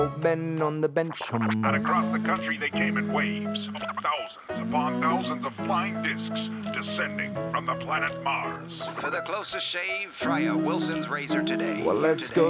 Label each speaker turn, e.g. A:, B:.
A: men on the bench.
B: And across the country they came in waves, thousands upon thousands of flying discs descending from the planet Mars.
C: For the closest shave, try a Wilson's razor today.
A: Well, let's go